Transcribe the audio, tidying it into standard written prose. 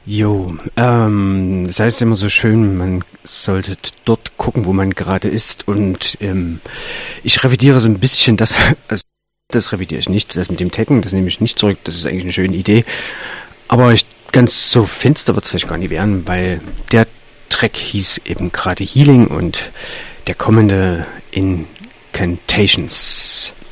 Jo, das heißt immer so schön, man sollte dort gucken, wo man gerade ist und ich revidiere so ein bisschen das, also das revidiere ich nicht, das mit dem Taggen, das nehme ich nicht zurück, das ist eigentlich eine schöne Idee, aber ganz so finster wird es vielleicht gar nicht werden, weil der Track hieß eben gerade Healing und der kommende Incantations.